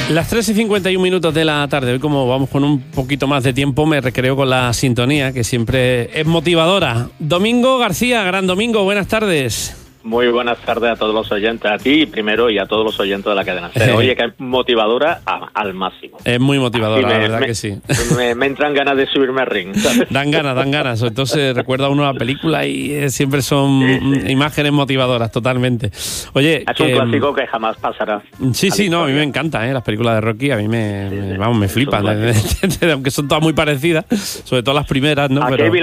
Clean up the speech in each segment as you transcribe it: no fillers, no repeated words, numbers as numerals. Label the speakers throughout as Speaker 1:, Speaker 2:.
Speaker 1: Las 3:51 de la tarde. Hoy, como vamos con un poquito más de tiempo, me recreo con la sintonía, que siempre es motivadora. Domingo García, Gran Domingo, buenas tardes.
Speaker 2: Muy buenas tardes a todos los oyentes, a ti primero y a todos los oyentes de la cadena SER. Oye, que es motivadora al máximo.
Speaker 1: Es muy motivadora, la verdad que sí.
Speaker 2: Me entran ganas de subirme al ring, ¿sabes?
Speaker 1: Dan ganas. Entonces recuerda uno la película y siempre son imágenes motivadoras, totalmente. Oye,
Speaker 2: es un clásico que jamás pasará.
Speaker 1: Sí, no, a mí me encantan, las películas de Rocky, a mí me flipan, aunque son todas muy parecidas, sobre todo las primeras, ¿no?
Speaker 2: A Kevin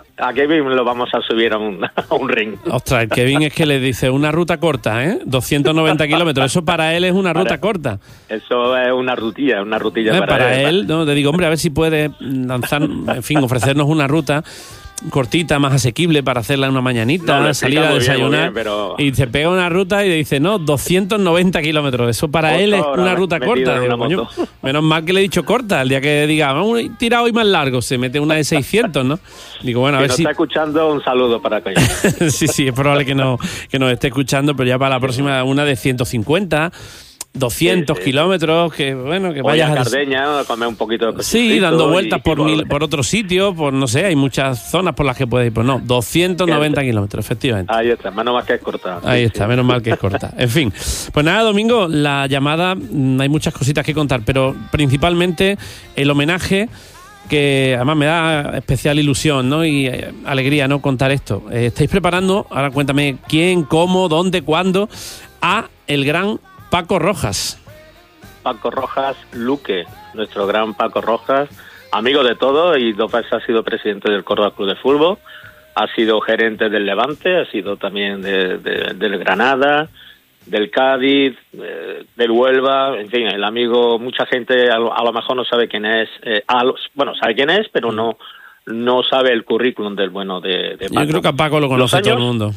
Speaker 2: lo vamos a subir a un ring.
Speaker 1: Ostras, el Kevin es que le dice una ruta corta, 290 kilómetros. Eso para él es una ruta corta.
Speaker 2: Eso es una rutilla
Speaker 1: para él. No, le digo, hombre, a ver si puede lanzar, en fin, ofrecernos una ruta cortita, más asequible para hacerla en una mañanita, salir a desayunar. Y se pega una ruta y le dice, no, 290 kilómetros. Eso para él es una ruta corta. Digo, coño, menos mal que le he dicho corta. El día que diga, vamos a tirar hoy más largo, se mete una de 600, ¿no? Digo, bueno, a ver si
Speaker 2: está escuchando, un saludo para que
Speaker 1: sí, es probable que nos esté escuchando, pero ya para la próxima una de 150. 200 kilómetros, que vayas
Speaker 2: a Cardeña, a comer un poquito de
Speaker 1: sí, dando vueltas por otros sitios, no sé, hay muchas zonas por las que puedes ir. Pues no, 290 kilómetros, efectivamente.
Speaker 2: Ahí está, menos mal que es corta.
Speaker 1: Ahí está, menos mal que es corta. En fin, pues nada, Domingo, la llamada, hay muchas cositas que contar, pero principalmente el homenaje, que además me da especial ilusión, ¿no? Y alegría, ¿no? Contar esto. Estáis preparando, ahora cuéntame quién, cómo, dónde, cuándo, a el gran Paco Rojas.
Speaker 2: Paco Rojas Luque, nuestro gran Paco Rojas, amigo de todos y 2 veces ha sido presidente del Córdoba Club de Fútbol, ha sido gerente del Levante, ha sido también del Granada, del Cádiz, del Huelva, en fin, el amigo, mucha gente a lo mejor no sabe quién es, sabe quién es, pero no sabe el currículum del bueno de Paco.
Speaker 1: Yo creo que a Paco lo conoce todo el mundo.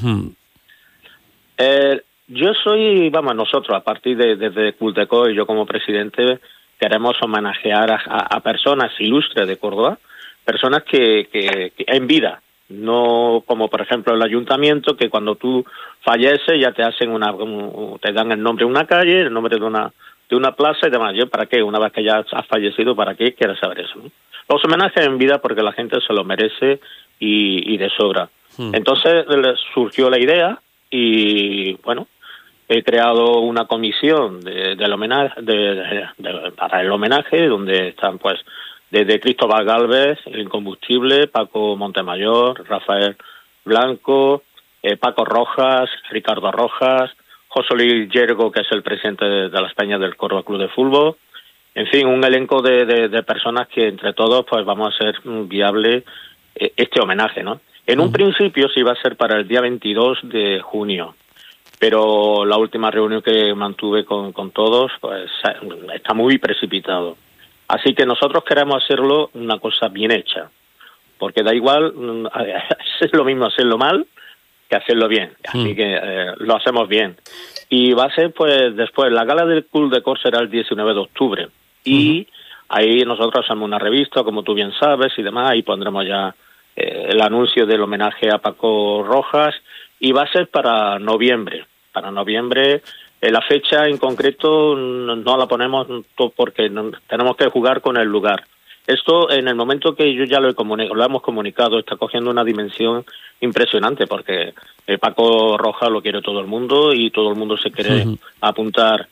Speaker 2: Yo nosotros, a partir de Culteco y yo como presidente, queremos homenajear a personas ilustres de Córdoba, personas que en vida, no como por ejemplo el ayuntamiento, que cuando tú falleces ya te hacen te dan el nombre de una calle, el nombre de una plaza y demás. Yo, ¿para qué? Una vez que ya has fallecido, ¿para qué quieres saber eso, ¿no? Los homenajes en vida porque la gente se lo merece y de sobra. Entonces surgió la idea y bueno, he creado una comisión del homenaje para el homenaje, donde están pues desde Cristóbal Gálvez, el Incombustible, Paco Montemayor, Rafael Blanco, Paco Rojas, Ricardo Rojas, José Luis Yergo, que es el presidente de las Peñas del Córdoba Club de Fútbol. En fin, un elenco de personas que entre todos pues vamos a hacer viable este homenaje, ¿no? En un principio se iba a ser para el día 22 de junio. Pero la última reunión que mantuve con todos pues está muy precipitado. Así que nosotros queremos hacerlo una cosa bien hecha, porque da igual, es lo mismo hacerlo mal que hacerlo bien. Así que lo hacemos bien. Y va a ser pues después, la gala del Club de Cor será el 19 de octubre. Y ahí nosotros hacemos una revista, como tú bien sabes, y demás, ahí pondremos ya el anuncio del homenaje a Paco Rojas. Y va a ser para noviembre. La fecha en concreto no la ponemos porque tenemos que jugar con el lugar. Esto, en el momento que yo ya lo hemos comunicado, está cogiendo una dimensión impresionante porque Paco Rojas lo quiere todo el mundo y todo el mundo se quiere apuntar.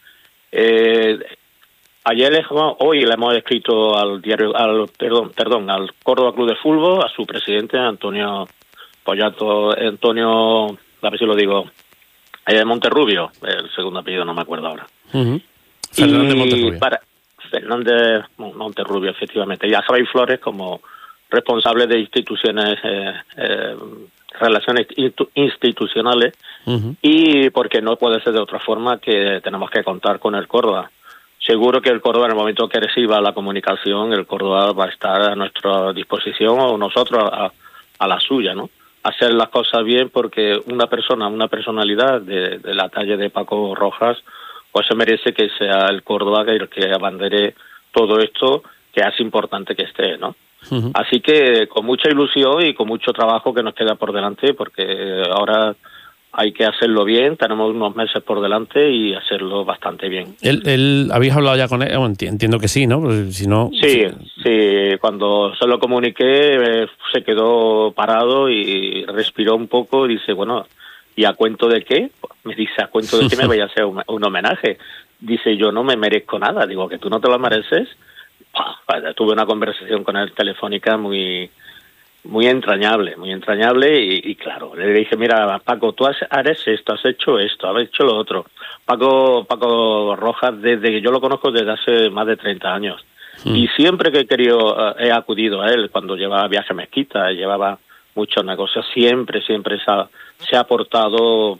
Speaker 2: Hoy le hemos escrito al Córdoba Club de Fútbol, a su presidente, Antonio, a ver si lo digo, Monterrubio, el segundo apellido no me acuerdo ahora.
Speaker 1: Fernández Monterrubio.
Speaker 2: Fernández Monterrubio, efectivamente. Y a Javier Flores como responsable de instituciones, relaciones institucionales, y porque no puede ser de otra forma que tenemos que contar con el Córdoba. Seguro que el Córdoba, en el momento que reciba la comunicación, el Córdoba va a estar a nuestra disposición o nosotros a la suya, ¿no? Hacer las cosas bien porque una personalidad de la talla de Paco Rojas, pues se merece que sea el Córdoba el que abandere todo esto, que es importante que esté, ¿no? Así que con mucha ilusión y con mucho trabajo que nos queda por delante, porque ahora hay que hacerlo bien, tenemos unos meses por delante y hacerlo bastante bien.
Speaker 1: ¿Habéis hablado ya con él? Entiendo que sí, ¿no? Pues si no...
Speaker 2: Sí, cuando se lo comuniqué se quedó parado y respiró un poco y dice, bueno, ¿y a cuento de qué? Me dice, ¿a cuento de qué me voy a hacer un homenaje? Dice, yo no me merezco nada. Digo, ¿que tú no te lo mereces? Tuve una conversación con él telefónica muy entrañable y claro, le dije, mira, Paco, tú eres esto, has hecho esto, has hecho lo otro. Paco Rojas, desde que yo lo conozco desde hace más de 30 años. Y siempre que he querido, he acudido a él, cuando llevaba viaje a Mezquita, llevaba muchos negocios, siempre se ha portado,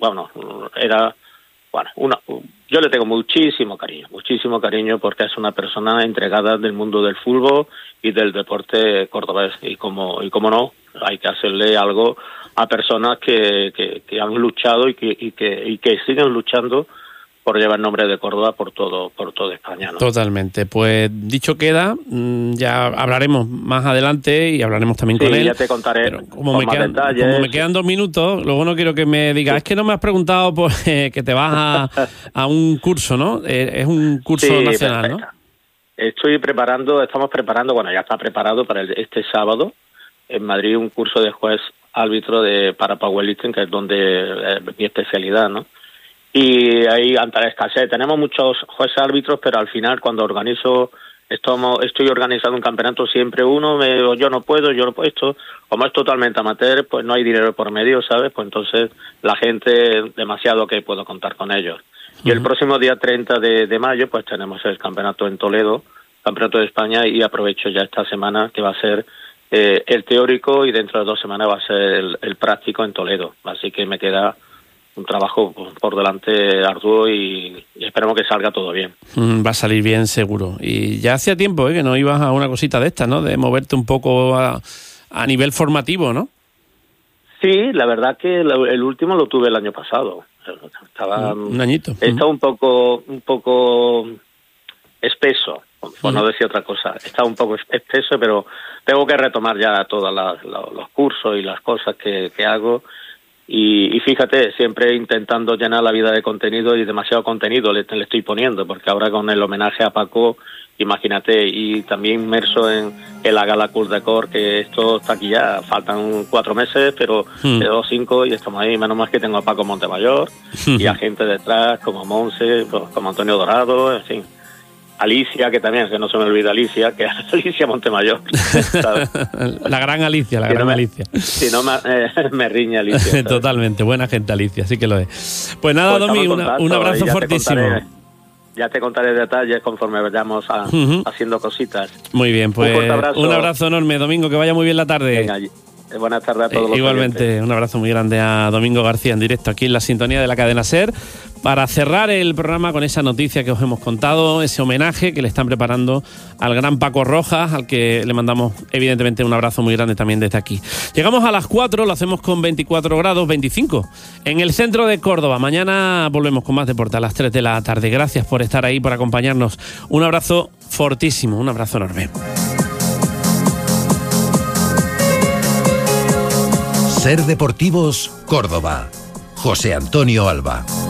Speaker 2: yo le tengo muchísimo cariño porque es una persona entregada del mundo del fútbol y del deporte cordobés y como no, hay que hacerle algo a personas que han luchado y que siguen luchando por llevar el nombre de Córdoba por todo España, ¿no?
Speaker 1: Totalmente. Pues dicho queda, ya hablaremos más adelante y hablaremos también con él.
Speaker 2: Ya te contaré
Speaker 1: como me quedan 2 minutos, luego no quiero que me digas, es que no me has preguntado por que te vas a un curso, ¿no? Es un curso nacional, perfecto.
Speaker 2: ¿No? Estamos preparando, bueno, ya está preparado para este sábado en Madrid un curso de juez árbitro para powerlifting, que es donde mi especialidad, ¿no? Y ahí, ante la escasez, tenemos muchos jueces árbitros, pero al final cuando estoy organizando un campeonato, siempre yo no puedo, como es totalmente amateur, pues no hay dinero por medio, ¿sabes? Pues entonces la gente, demasiado que puedo contar con ellos. Y el próximo día 30 de mayo, pues tenemos el campeonato en Toledo, campeonato de España, y aprovecho ya esta semana que va a ser el teórico y dentro de 2 semanas va a ser el práctico en Toledo. Así que me queda un trabajo por delante arduo y esperemos que salga todo bien.
Speaker 1: Va a salir bien seguro. Y ya hacía tiempo que no ibas a una cosita de estas, ¿no? De moverte un poco a nivel formativo, ¿no?
Speaker 2: Sí, la verdad que el último lo tuve el año pasado. Estaba
Speaker 1: un añito.
Speaker 2: Estaba un poco espeso, por no decir otra cosa. Estaba un poco espeso, pero tengo que retomar ya todos los cursos y las cosas que hago. Y fíjate, siempre intentando llenar la vida de contenido y demasiado contenido le estoy poniendo, porque ahora con el homenaje a Paco, imagínate, y también inmerso en la Gala Court Decor, que esto está aquí ya, faltan 4 meses, pero quedó 5 y estamos ahí, menos mal que tengo a Paco Montemayor y a gente detrás como Monse, como Antonio Dorado, en fin. Alicia, que también, que no se me olvida Alicia, que es Alicia Montemayor. ¿Sabes?
Speaker 1: La gran Alicia.
Speaker 2: Si no me riñe Alicia.
Speaker 1: Totalmente, buena gente Alicia, sí que lo es. Pues nada, Domi, un abrazo fortísimo.
Speaker 2: Ya te contaré detalles conforme vayamos haciendo cositas.
Speaker 1: Muy bien, pues un abrazo enorme, Domingo, que vaya muy bien la tarde.
Speaker 2: Venga, buenas tardes a todos los
Speaker 1: igualmente, oyentes. Un abrazo muy grande a Domingo García en directo aquí en la sintonía de la cadena SER para cerrar el programa con esa noticia que os hemos contado, ese homenaje que le están preparando al gran Paco Rojas, al que le mandamos evidentemente un abrazo muy grande también desde aquí. Llegamos a las 4, lo hacemos con 24 grados, 25 en el centro de Córdoba. Mañana volvemos con más deporte a las 3 de la tarde. Gracias por estar ahí, por acompañarnos. Un abrazo fortísimo, un abrazo enorme.
Speaker 3: SER Deportivos, Córdoba. José Antonio Alba.